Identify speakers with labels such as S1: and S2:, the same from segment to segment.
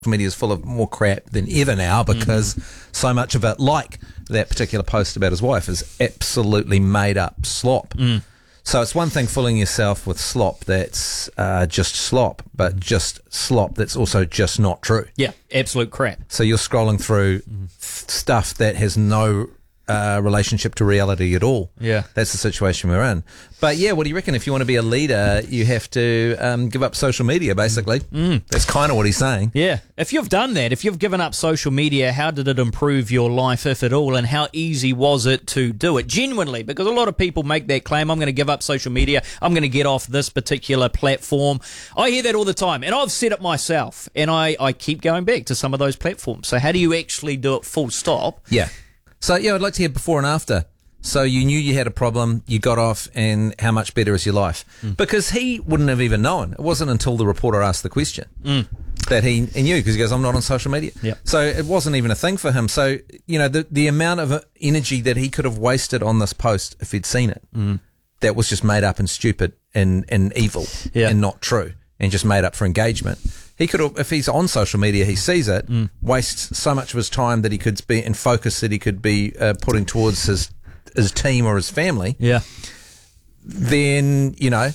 S1: media is full of more crap than ever now because so much of it, like that particular post about his wife, is absolutely made up slop. So it's one thing fooling yourself with slop that's just slop, but just slop that's also just not true.
S2: Yeah, absolute crap.
S1: So you're scrolling through stuff that has no relationship to reality at all.
S2: Yeah.
S1: That's the situation we're in. But yeah, what do you reckon? If you want to be a leader, you have to give up social media, basically. That's kind of what he's saying.
S2: Yeah. If you've done that, if you've given up social media, how did it improve your life, if at all, and how easy was it to do it? Genuinely, because a lot of people make that claim, I'm going to give up social media, I'm going to get off this particular platform. I hear that all the time, and I've said it myself, and I keep going back to some of those platforms. So how do you actually do it full stop?
S1: Yeah. So, yeah, I'd like to hear before and after. So you knew you had a problem, you got off, and how much better is your life? Because he wouldn't have even known. It wasn't until the reporter asked the question that he knew, because he goes, I'm not on social media.
S2: Yep.
S1: So it wasn't even a thing for him. So, you know, the amount of energy that he could have wasted on this post if he'd seen it, that was just made up and stupid and evil and not true and just made up for engagement. He could have, if he's on social media, he sees it, wastes so much of his time that he could be in focus that he could be putting towards his team or his family.
S2: Yeah.
S1: Then, you know,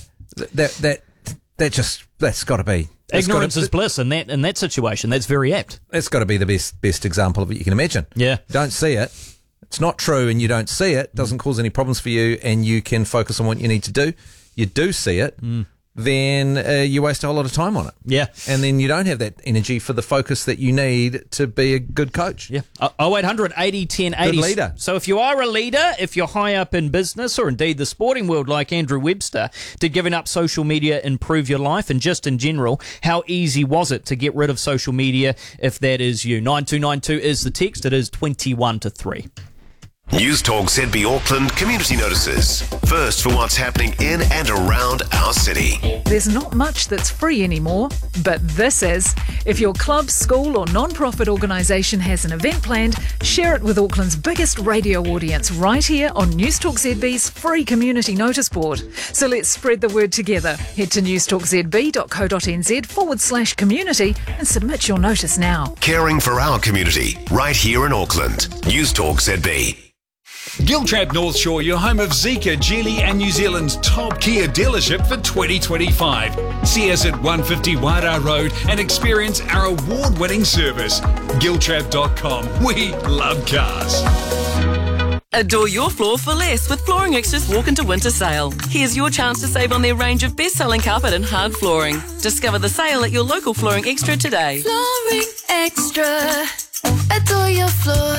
S1: that's got to be
S2: Ignorance is bliss in that situation. That's very apt.
S1: That's got to be the best example of it you can imagine.
S2: Yeah.
S1: Don't see it. It's not true, and you don't see it. Doesn't cause any problems for you, and you can focus on what you need to do. You do see it. Then you waste a whole lot of time on it.
S2: Yeah.
S1: And then you don't have that energy for the focus that you need to be a good coach.
S2: Yeah. 0800 80 10 80.
S1: Good leader.
S2: So if you are a leader, if you're high up in business or indeed the sporting world like Andrew Webster, did giving up social media improve your life? And just in general, how easy was it to get rid of social media if that is you? 9292 is the text. It is 21 to 3.
S3: News Talk ZB Auckland community notices. First for what's happening in and around our city.
S4: There's not much that's free anymore, but this is. If your club, school or non-profit organisation has an event planned, share it with Auckland's biggest radio audience right here on News Talk ZB's free community notice board. So let's spread the word together. Head to newstalkzb.co.nz/community and submit your notice now.
S3: Caring for our community right here in Auckland. News Talk ZB.
S5: Giltrap North Shore, your home of Zeekr, Geely and New Zealand's top Kia dealership for 2025. See us at 150 Wairau Road and experience our award-winning service. Giltrap.com. We love cars.
S6: Adore your floor for less with Flooring Extra's Walk into Winter Sale. Here's your chance to save on their range of best-selling carpet and hard flooring. Discover the sale at your local Flooring Extra today.
S7: Flooring Extra. Adore your floor.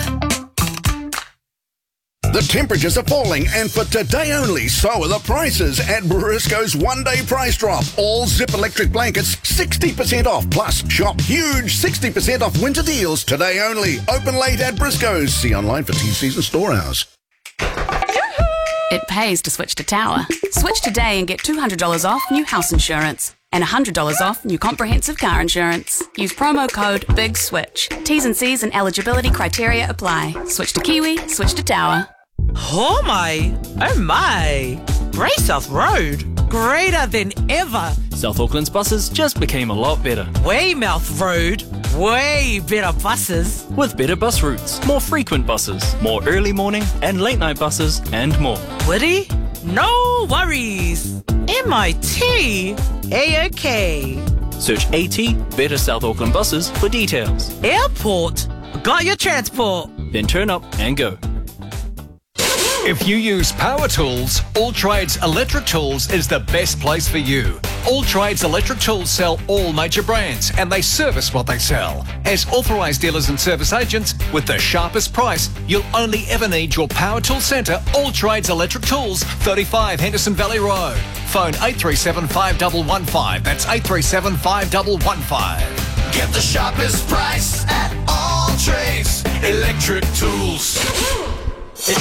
S8: The temperatures are falling, and for today only, so are the prices at Briscoe's one-day price drop. All Zip electric blankets, 60% off. Plus, shop huge 60% off winter deals today only. Open late at Briscoe's. See online for T-Season store hours.
S9: It pays to switch to Tower. Switch today and get $200 off new house insurance and $100 off new comprehensive car insurance. Use promo code BIGSWITCH. T's and C's and eligibility criteria apply. Switch to Kiwi, switch to Tower.
S10: Oh my, Grey South Road, greater than ever.
S11: South Auckland's buses just became a lot better.
S10: Weymouth Road, way better buses.
S11: With better bus routes, more frequent buses, more early morning and late night buses, and more.
S10: Woody? No worries. MIT, A-OK.
S11: Search AT, Better South Auckland Buses for details.
S10: Airport, got your transport.
S11: Then turn up and go.
S5: If you use power tools, All Trades Electric Tools is the best place for you. All Trades Electric Tools sell all major brands and they service what they sell. As authorised dealers and service agents, with the sharpest price, you'll only ever need your power tool centre, All Trades Electric Tools, 35 Henderson Valley Road. Phone 837 5115. That's 837 5115.
S12: Get the sharpest price at All Trades Electric Tools.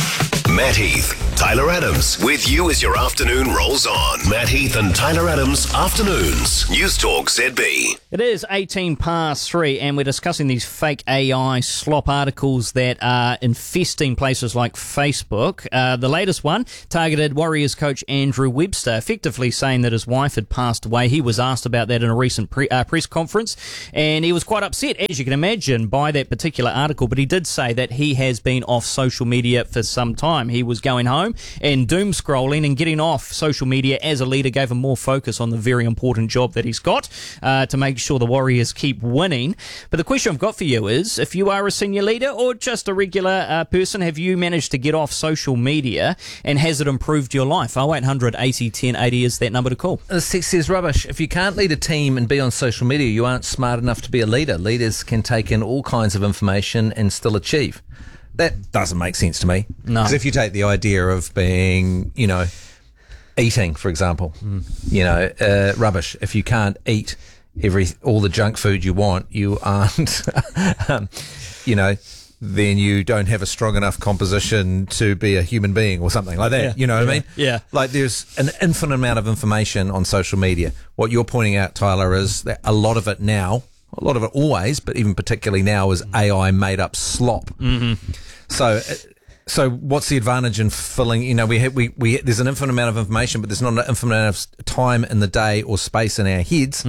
S3: Matt Heath, Tyler Adams, with you as your afternoon rolls on. Matt Heath and Tyler Adams, Afternoons, News Talk ZB.
S2: It is 3:18, and we're discussing these fake AI slop articles that are infesting places like Facebook. The latest one targeted Warriors coach Andrew Webster, effectively saying that his wife had passed away. He was asked about that in a recent press conference, and he was quite upset, as you can imagine, by that particular article, but he did say that he has been off social media for some time. He was going home and doom scrolling, and getting off social media as a leader gave him more focus on the very important job that he's got to make sure the Warriors keep winning. But the question I've got for you is, if you are a senior leader or just a regular person, have you managed to get off social media, and has it improved your life? 0800 80 10 80 is that number to call.
S1: The text says, rubbish. If you can't lead a team and be on social media, you aren't smart enough to be a leader. Leaders can take in all kinds of information and still achieve. That doesn't make sense to me.
S2: No.
S1: Because if you take the idea of being, eating, for example, rubbish. If you can't eat all the junk food you want, you aren't, then you don't have a strong enough composition to be a human being or something like that.
S2: Yeah.
S1: You know what I mean?
S2: Yeah.
S1: Like there's an infinite amount of information on social media. What you're pointing out, Tyler, is that a lot of it now, a lot of it always, but even particularly now, is AI made up slop.
S2: Mm-hmm.
S1: So what's the advantage in filling? We there's an infinite amount of information, but there's not an infinite amount of time in the day or space in our heads.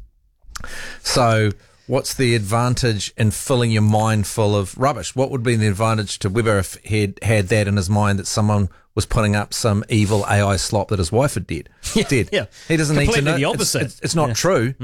S1: So what's the advantage in filling your mind full of rubbish? What would be the advantage to Webber if he had that in his mind, that someone was putting up some evil AI slop that his wife had did?
S2: Yeah.
S1: He doesn't need to know.
S2: The opposite.
S1: It's not true.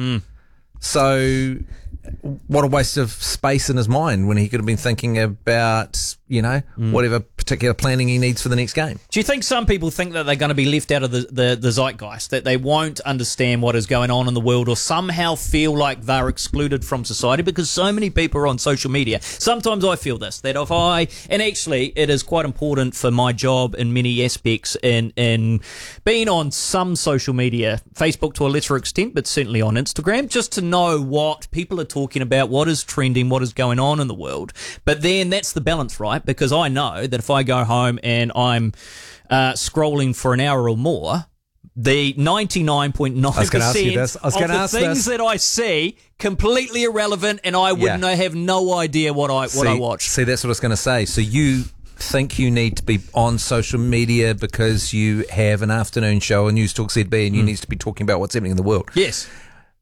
S1: So what a waste of space in his mind when he could have been thinking about, whatever particular planning he needs for the next game.
S2: Do you think some people think that they're going to be left out of the zeitgeist, that they won't understand what is going on in the world, or somehow feel like they're excluded from society because so many people are on social media? Sometimes I feel this, that and actually it is quite important for my job in many aspects in being on some social media, Facebook to a lesser extent, but certainly on Instagram, just to know what people are talking about, what is trending, what is going on in the world. But then that's the balance, right? Because I know that if I go home and I'm scrolling for an hour or more, the 99.9% of the things that I see completely irrelevant, and I would have no idea what I watch.
S1: See, that's what I was going to say. So you think you need to be on social media because you have an afternoon show on News Talk ZB and you need to be talking about what's happening in the world.
S2: Yes.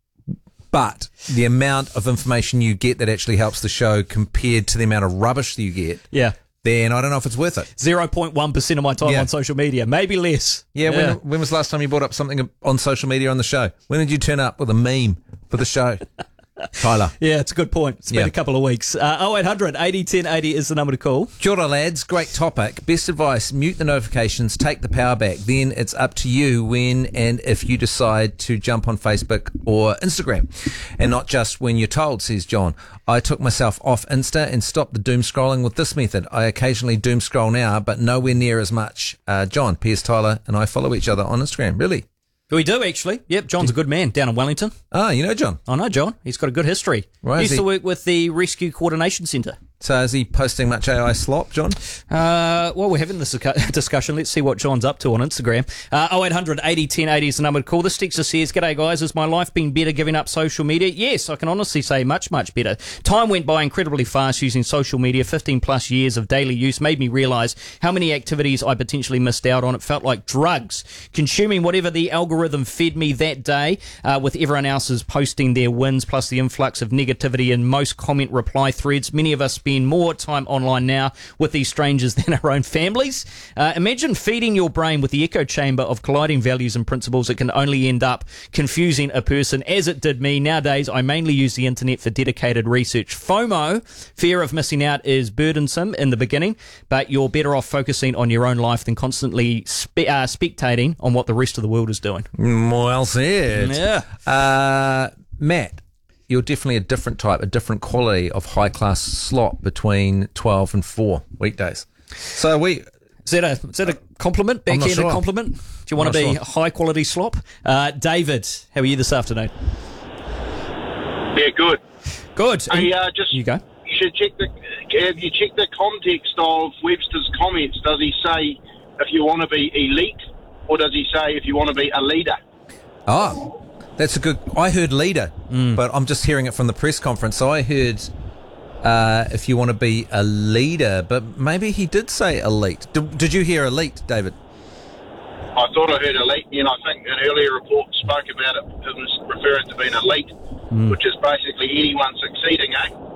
S1: But the amount of information you get that actually helps the show compared to the amount of rubbish that you get, then I don't know if it's worth it.
S2: 0.1% of my time on social media, maybe less.
S1: Yeah. When was the last time you brought up something on social media on the show? When did you turn up with a meme for the show? Tyler.
S2: Yeah, it's a good point. It's been a couple of weeks. 0800 80 10 80 is the number to call.
S1: Kia ora, lads. Great topic. Best advice, mute the notifications, take the power back. Then it's up to you when and if you decide to jump on Facebook or Instagram. And not just when you're told, says John. I took myself off Insta and stopped the doom scrolling with this method. I occasionally doom scroll now, but nowhere near as much. John, Piers, Tyler and I follow each other on Instagram. Really?
S2: We do, actually. Yep, John's a good man down in Wellington.
S1: Ah, you know John?
S2: I know John. He's got a good history.
S1: Right,
S2: he used to work with the Rescue Coordination Centre.
S1: So is he posting much AI slop, John?
S2: Well, we're having this discussion. Let's see what John's up to on Instagram. 0800 80 10 80 is the number to call. This texter says, "G'day guys, has my life been better giving up social media?" Yes, I can honestly say much, much better. Time went by incredibly fast using social media. 15 plus years of daily use made me realise how many activities I potentially missed out on. It felt like drugs. Consuming whatever the algorithm fed me that day, with everyone else's posting their wins, plus the influx of negativity in most comment reply threads. Many of us spend more time online now with these strangers than our own families. Imagine feeding your brain with the echo chamber of colliding values and principles. It can only end up confusing a person, as it did me. Nowadays, I mainly use the internet for dedicated research. FOMO, fear of missing out, is burdensome in the beginning, but you're better off focusing on your own life than constantly spectating on what the rest of the world is doing.
S1: Well said.
S2: Yeah.
S1: Matt, you're definitely a different type, a different quality of high-class slot between 12 and 4 weekdays. So
S2: is that a compliment? Backhanded compliment? Do you want to be high-quality slop? David, how are you this afternoon?
S12: Yeah, good.
S2: Good.
S12: Hey,
S2: you go.
S12: You should check have you checked the context of Webster's comments? Does he say if you want to be elite, or does he say if you want to be a leader?
S1: Oh, that's a good... I heard leader, but I'm just hearing it from the press conference. So I heard if you want to be a leader, but maybe he did say elite. Did you hear elite, David?
S12: I thought I heard elite, and I think an earlier report spoke about it, referring to being elite, which is basically anyone succeeding, eh?